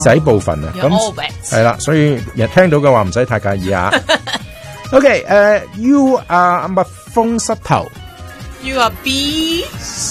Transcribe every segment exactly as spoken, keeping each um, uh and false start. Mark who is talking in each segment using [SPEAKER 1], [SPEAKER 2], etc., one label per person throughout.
[SPEAKER 1] 仔部分啊。咁係啦，所以人聽到嘅話唔使太介意啊。OK， 誒、uh, ，You are 蜜蜂膝頭。
[SPEAKER 2] You are bee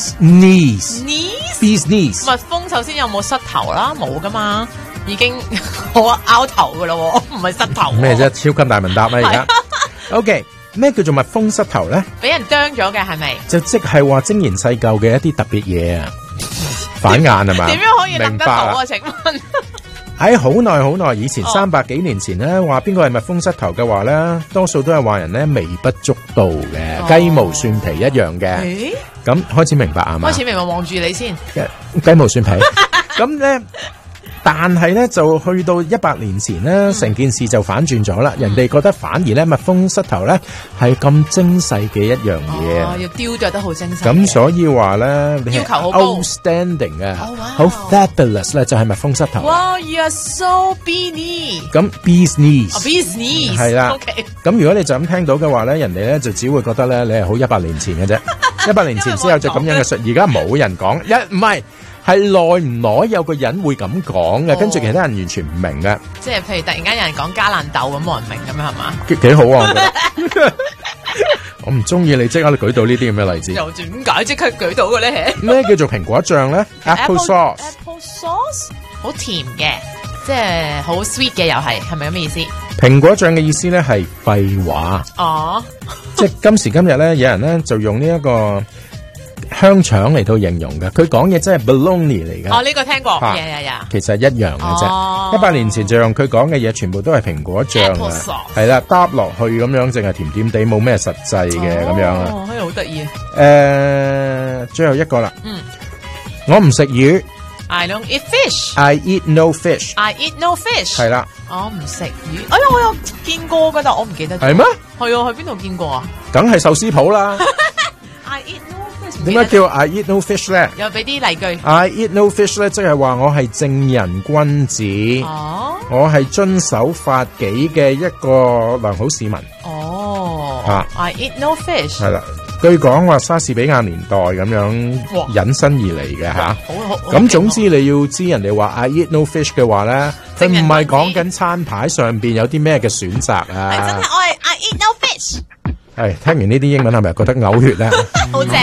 [SPEAKER 1] knees
[SPEAKER 2] knees
[SPEAKER 1] bees knees。
[SPEAKER 2] 蜜蜂首先有冇膝頭啦？冇噶嘛，已經我拗頭噶咯，唔係膝頭。
[SPEAKER 1] 咩啫？超級大問答啊！而家。OK， 咩叫做蜜蜂膝頭咧？
[SPEAKER 2] 俾人啄咗嘅係咪？
[SPEAKER 1] 就即係話精研細究嘅一啲特別嘢啊！反眼係嘛？
[SPEAKER 2] 點樣可以諗得到啊？請問？
[SPEAKER 1] 喺好耐好耐以前，三百幾年前咧，話邊個係蜜蜂膝頭嘅話咧，多數都係話人咧微不足道嘅，雞毛蒜皮一樣嘅。咁開始明白啊嘛？
[SPEAKER 2] 開始明白，望住你先。
[SPEAKER 1] 雞毛蒜皮。咁咧，但係咧就去到一百年前咧，成件事就反轉咗啦。人哋覺得反而咧蜜蜂膝頭咧係咁精細嘅一樣嘢。
[SPEAKER 2] 哦，要雕琢得好精細。
[SPEAKER 1] 咁所以話咧，
[SPEAKER 2] 要求好高
[SPEAKER 1] ，outstanding 啊，好 fabulous 咧，就係蜜蜂膝頭。
[SPEAKER 2] 哇 ，you are so beanie。
[SPEAKER 1] 咁 bees knees。bees
[SPEAKER 2] knees
[SPEAKER 1] 係啦。
[SPEAKER 2] OK。
[SPEAKER 1] 咁如果你就咁聽到嘅話咧，人哋咧就只會覺得咧你係好一百年前嘅啫。一百年前先有隻咁樣嘅術，而家冇人講，一唔係。係耐唔耐有個人會咁講嘅，跟住其他人完全唔明嘅。
[SPEAKER 2] 即係譬如突然間有人講加蘭豆咁，冇人明咁樣係嘛？
[SPEAKER 1] 幾幾好啊！我唔中意你即刻舉到呢啲咁嘅例子。
[SPEAKER 2] 又點解即刻舉到嘅咧？
[SPEAKER 1] 咩叫做蘋果醬咧 ？Apple sauce。Apple
[SPEAKER 2] sauce 好甜嘅，即係好 sweet 嘅，又係係咪咁嘅意思？
[SPEAKER 1] 蘋果醬嘅意思咧係廢話。哦，即係今時今日咧，有人咧就用呢一個香腸嚟到形容嘅，佢講嘢真係 baloney 嚟嘅。
[SPEAKER 2] 哦，呢個聽過，呀呀呀，
[SPEAKER 1] 其實一樣嘅啫。一百年前就用佢講嘅嘢，全部都係蘋果醬啊，係啦，搭落去咁樣，淨係甜甜地，冇咩實際嘅咁樣啊。
[SPEAKER 2] 哦，可以好得意啊。
[SPEAKER 1] 誒，最後一個啦。嗯，我唔食魚。
[SPEAKER 2] I don't eat fish.
[SPEAKER 1] I eat no fish.
[SPEAKER 2] I eat no fish.
[SPEAKER 1] 係啦。
[SPEAKER 2] 我唔食魚。哎呀，我有見過噶，但我唔記得咗。
[SPEAKER 1] 係咩？
[SPEAKER 2] 係啊，去邊度見過啊？
[SPEAKER 1] 梗係壽司鋪啦。
[SPEAKER 2] I eat no fish。
[SPEAKER 1] 點解叫 I eat no fish 咧？
[SPEAKER 2] 又俾啲例句。
[SPEAKER 1] I eat no fish 咧，即係話我係正人君子。哦。我係遵守法紀嘅一個良好市民。
[SPEAKER 2] 哦。啊。I eat no fish。
[SPEAKER 1] 係啦。據講話莎士比亞年代咁樣引申而嚟嘅吓。好好。咁總之你要知人哋話 I eat no fish 嘅話咧，佢唔係講緊餐牌上邊有啲咩嘅選擇啊。
[SPEAKER 2] 係真係我係 I eat no fish。
[SPEAKER 1] 係聽完呢啲英文係咪覺得嘔血咧？好正。